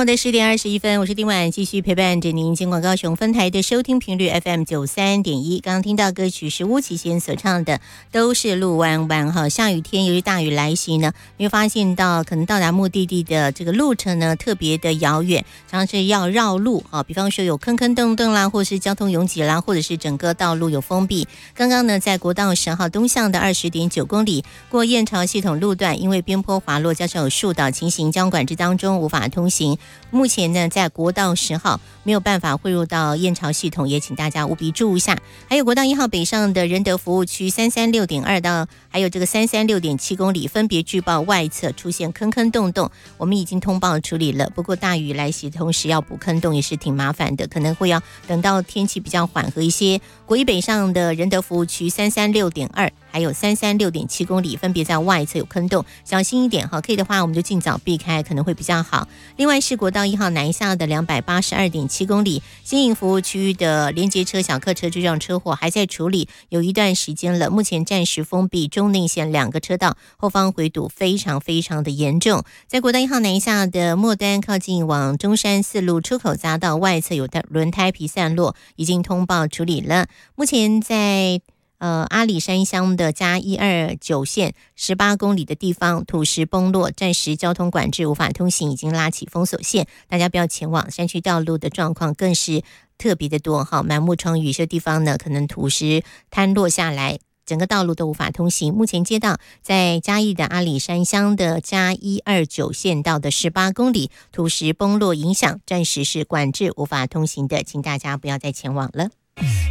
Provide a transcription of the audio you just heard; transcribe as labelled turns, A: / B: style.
A: 午的10:21，我是丁婉，继续陪伴着您。经过高雄分台的收听频率 FM93.1，刚刚听到歌曲是巫启贤所唱的，都是路弯弯哈。下雨天，由于大雨来袭呢，你会发现可能到达目的地的这个路程呢特别的遥远，常常是要绕路啊。比方说有坑坑洞洞啦，或是交通拥挤啦，或者是整个道路有封闭。刚刚呢，在国道10号东向的20.9公里过燕巢系统路段，因为边坡滑落加上有树倒情形，交通管制当中无法通行。目前呢，在国道10号没有办法汇入到燕巢系统，也请大家务必注意一下。还有国道1号北上的仁德服务区336.2到还有这个336.7公里，分别据报外侧出现坑坑洞洞，我们已经通报处理了。不过大雨来袭，同时要补坑洞也是挺麻烦的，可能会要等到天气比较缓和一些。国一北上的仁德服务区336.2还有336.7公里，分别在外侧有坑洞，小心一点哈。可以的话，我们就尽早避开，可能会比较好。另外是国道1号南下的282.7公里，新营服务区域的连接车小客车追撞车祸还在处理，有一段时间了，目前暂时封闭中内线2个车道，后方回堵非常非常的严重。在国道1号南下的末端靠近往中山4路出口匝道外侧有轮胎皮散落，已经通报处理了。目前在阿里山乡的嘉129线18公里的地方土石崩落，暂时交通管制无法通行，已经拉起封锁线，大家不要前往。山区道路的状况更是特别的多哈，满目疮痍，有些地方呢可能土石坍落下来，整个道路都无法通行。目前街道在嘉义的阿里山乡的嘉129线道的18公里土石崩落影响，暂时是管制无法通行的，请大家不要再前往了。